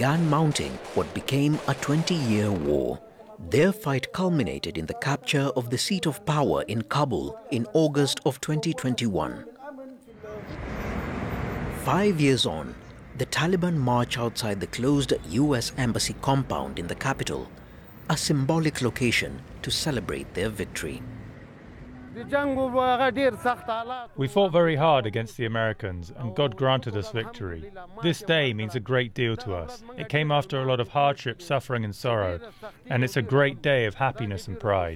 began mounting what became a 20-year war. Their fight culminated in the capture of the seat of power in Kabul in August of 2021. 5 years on, the Taliban march outside the closed US Embassy compound in the capital, a symbolic location to celebrate their victory. We fought very hard against the Americans, and God granted us victory. This day means a great deal to us. It came after a lot of hardship, suffering and sorrow, and it's a great day of happiness and pride.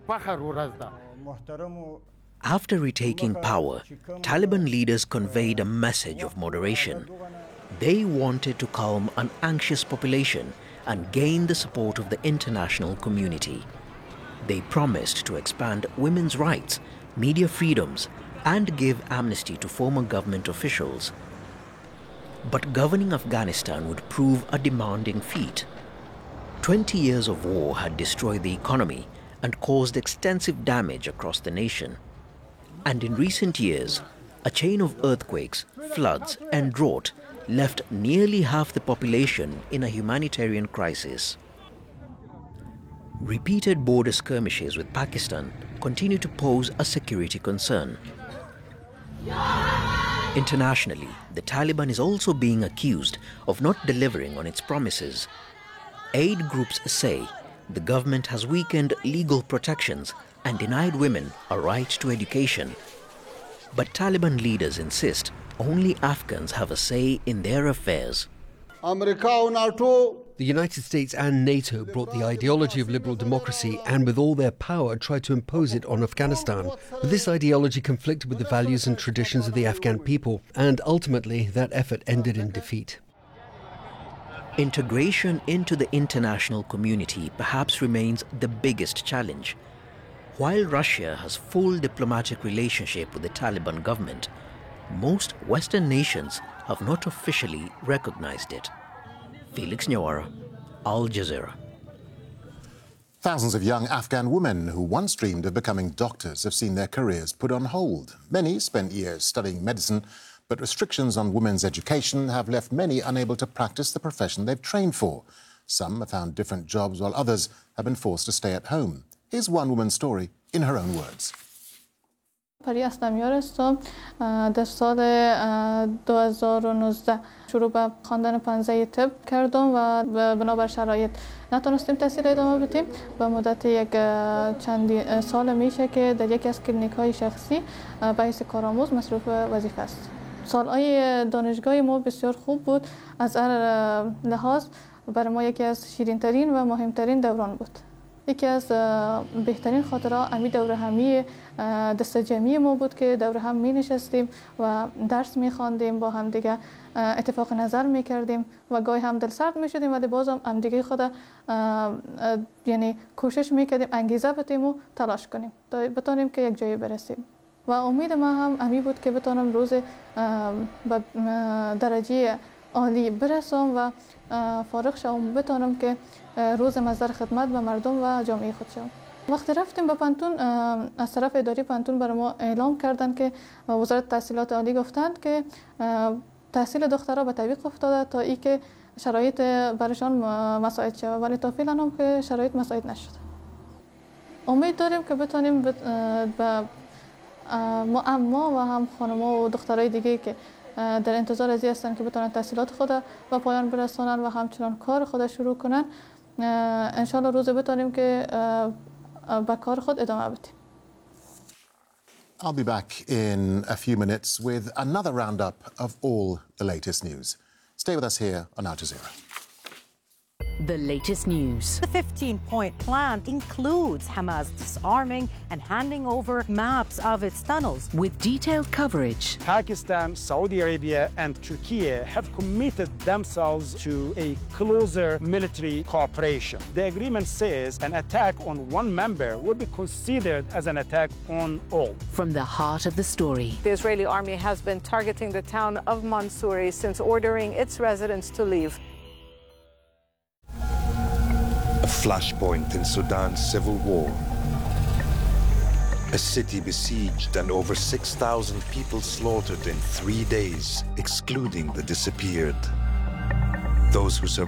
After retaking power, Taliban leaders conveyed a message of moderation. They wanted to calm an anxious population and gain the support of the international community. They promised to expand women's rights, media freedoms, and give amnesty to former government officials. But governing Afghanistan would prove a demanding feat. 20 years of war had destroyed the economy and caused extensive damage across the nation. And in recent years, a chain of earthquakes, floods, and drought left nearly half the population in a humanitarian crisis. Repeated border skirmishes with Pakistan continue to pose a security concern. Internationally, the Taliban is also being accused of not delivering on its promises. Aid groups say the government has weakened legal protections and denied women a right to education. But Taliban leaders insist only Afghans have a say in their affairs. The United States and NATO brought the ideology of liberal democracy and with all their power tried to impose it on Afghanistan. But this ideology conflicted with the values and traditions of the Afghan people, and ultimately that effort ended in defeat. Integration into the international community perhaps remains the biggest challenge. While Russia has full diplomatic relationship with the Taliban government, most Western nations have not officially recognized it. Felix Nyawara, Al Jazeera. Thousands of young Afghan women who once dreamed of becoming doctors have seen their careers put on hold. Many spent years studying medicine, but restrictions on women's education have left many unable to practice the profession they've trained for. Some have found different jobs, while others have been forced to stay at home. Here's one woman's story in her own words. پری اسلمیارستم در سال 2019 شروع به خواندن 15 طب کردم و بنابر شرایط نتونستیم تحصیل ادامه بدیم. به مدت یک چند سال میشه که در یکی از کلینیک‌های شخصی به حیث کارآموز مصروف وظیفه است. سال‌های دانشگاهی ما بسیار خوب بود. از هر لحاظ برای ما یکی از شیرین‌ترین و مهمترین دوران بود. یکی از بهترین خاطرات امی دوره همی دست جمعی ما بود که دوره هم می نشستیم و درس می خواندیم، با هم دیگه اتفاق نظر می کردیم و گاهی هم دل سرد می شدیم، ولی باز هم دیگه خود یعنی کوشش می کردیم انگیزه بدیم و تلاش کنیم تا بتونیم که یک جایی برسیم. و امید ما هم امی بود که بتونم روز به درجه عالی برسم و فارغ شوم، بتونم که روز مصدر خدمت به مردم و جامعه خود شوم. وقتی رفتیم به پانتون، از طرف اداره پانتون برای ما اعلام کردن که وزارت تحصیلات عالی گفتند که تحصیل دخترها به تعویق افتاده تا ای که شرایط برایشان مساعد شود، ولی تا فعلا هم که شرایط مساعد نشده. امید داریم که بتونیم به ما و هم خانم‌ها و دخترای دیگه که در انتظار از این هستن که بتونن تحصیلات خود به پایان برسونن و همچنان کار خود شروع کنن، انشالله روز بتونیم که به کار خود ادامه بدیم. I'll be back in a few minutes with another roundup of all the latest news. Stay with us here on Al Jazeera. The latest news. The 15-point plan includes Hamas disarming and handing over maps of its tunnels. With detailed coverage. Pakistan, Saudi Arabia and Turkey have committed themselves to a closer military cooperation. The agreement says an attack on one member would be considered as an attack on all. From the heart of the story. The Israeli army has been targeting the town of Mansouri since ordering its residents to leave. A flashpoint in Sudan's civil war. A city besieged and over 6,000 people slaughtered in 3 days, excluding the disappeared. Those who survived